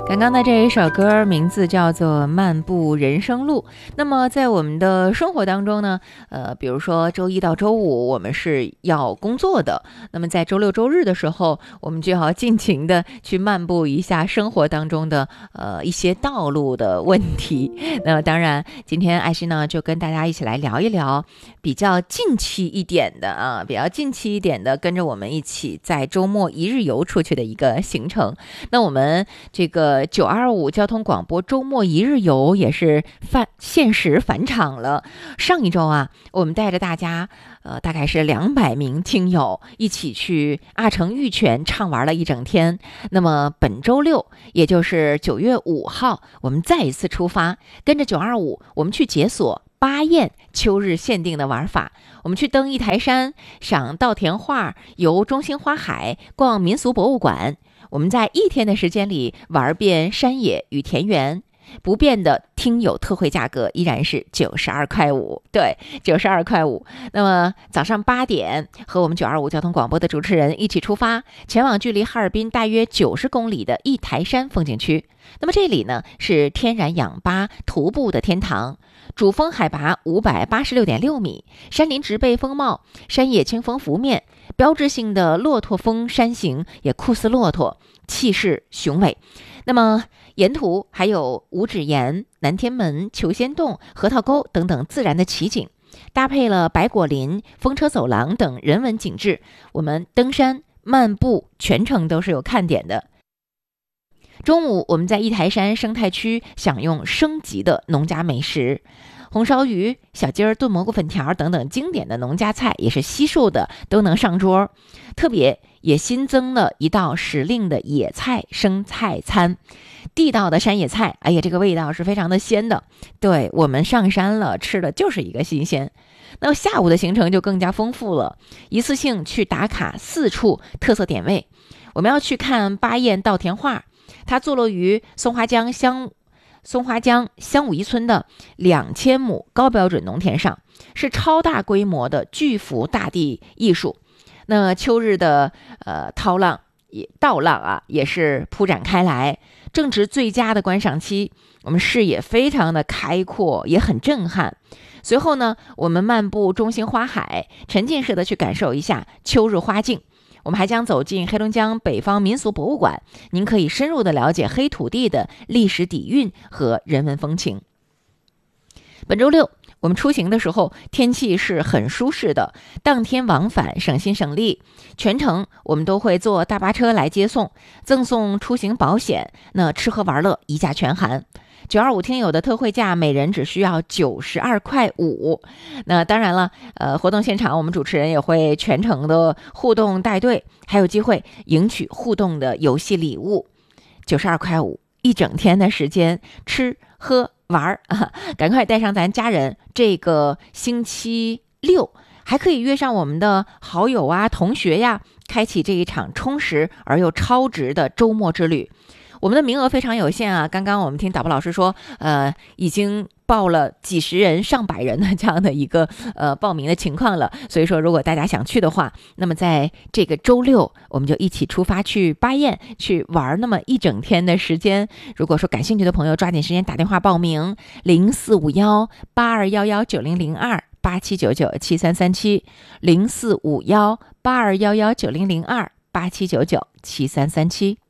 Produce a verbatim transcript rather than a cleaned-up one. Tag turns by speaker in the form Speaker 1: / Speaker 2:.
Speaker 1: 刚刚的这一首歌名字叫做《漫步人生路》。那么在我们的生活当中呢，呃，比如说周一到周五我们是要工作的，那么在周六周日的时候，我们就要尽情的去漫步一下生活当中的呃一些道路的问题。那么当然，今天艾希呢就跟大家一起来聊一聊比较近期一点的啊，比较近期一点的，跟着我们一起在周末一日游出去的一个行程。那我们这个九二五交通广播周末一日游也是返限时返场了。上一周啊，我们带着大家呃大概是两百名听友一起去阿城玉泉畅玩了一整天。那么本周六，也就是九月五号，我们再一次出发，跟着九二五，我们去解锁巴彦秋日限定的玩法。我们去登一台山，赏稻田画，游中兴花海，逛民俗博物馆。我们在一天的时间里玩遍山野与田园，不变的听友特惠价格依然是九十二块五，对，九十二块五。那么早上八点，和我们九二五交通广播的主持人一起出发，前往距离哈尔滨大约九十公里的一台山风景区。那么这里呢是天然氧吧徒步的天堂，主峰海拔五百八十六点六米，山林植被丰茂，山野清风拂面，标志性的骆驼峰山形也酷似骆驼，气势雄伟。那么沿途还有五指岩、南天门、求仙洞、核桃沟等等自然的奇景，搭配了百果林、风车走廊等人文景致，我们登山漫步全程都是有看点的。中午我们在一台山生态区享用升级的农家美食，红烧鱼、小鸡儿炖蘑菇粉条等等经典的农家菜也是悉数的都能上桌。特别也新增了一道时令的野菜生菜餐，地道的山野菜，哎呀，这个味道是非常的鲜的。对，我们上山了，吃的就是一个新鲜。那么下午的行程就更加丰富了，一次性去打卡四处特色点位。我们要去看巴彦稻田画，它坐落于松花江乡松花江乡武一村的两千亩高标准农田上，是超大规模的巨幅大地艺术。那秋日的呃涛浪也稻浪啊，也是铺展开来，正值最佳的观赏期，我们视野非常的开阔，也很震撼。随后呢，我们漫步中兴花海，沉浸式的去感受一下秋日花境。我们还将走进黑龙江北方民俗博物馆，您可以深入的了解黑土地的历史底蕴和人文风情。本周六我们出行的时候，天气是很舒适的，当天往返省心省力，全程我们都会坐大巴车来接送，赠送出行保险，那吃喝玩乐一价全含。九二五听友的特惠价每人只需要九十二块五。那当然了，呃，活动现场我们主持人也会全程的互动带队，还有机会赢取互动的游戏礼物。九十二块五，一整天的时间吃喝玩啊，赶快带上咱家人，这个星期六还可以约上我们的好友啊、同学呀，开启这一场充实而又超值的周末之旅。我们的名额非常有限啊！刚刚我们听导播老师说，呃，已经报了几十人、上百人的这样的一个呃报名的情况了。所以说，如果大家想去的话，那么在这个周六，我们就一起出发去巴彦去玩那么一整天的时间。如果说感兴趣的朋友，抓紧时间打电话报名：零四五幺八二幺幺九零零二八七九九七三三七，零四五幺八二幺幺九零零二八七九九七三三七。